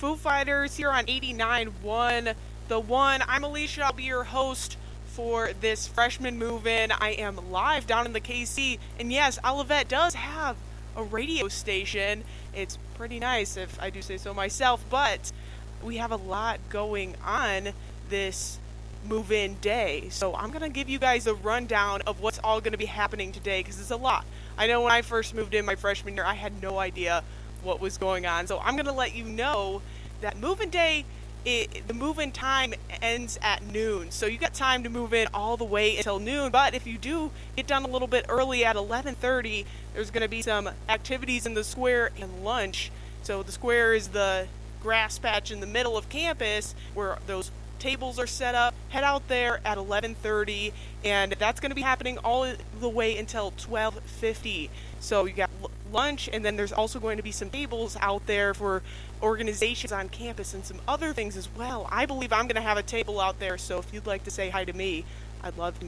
Foo Fighters here on 89.1. The One. I'm Alicia. I'll be your host for this freshman move-in. I am live down in the KC. And yes, Olivet does have a radio station. It's pretty nice, if I do say so myself. But we have a lot going on this move-in day. So I'm going to give you guys a rundown of what's all going to be happening today, because it's a lot. I know when I first moved in my freshman year, I had no idea what was going on. So I'm going to let you know that move-in day, the move-in time ends at noon. So you got time to move in all the way until noon. But if you do get done a little bit early at 11:30, there's going to be some activities in the square and lunch. So the square is the grass patch in the middle of campus where those tables are set up. Head out there at 11:30, and that's going to be happening all the way until 12:50. So you got lunch, and then there's also going to be some tables out there for organizations on campus and some other things as well. I believe I'm going to have a table out there, so if you'd like to say hi to me, I'd love to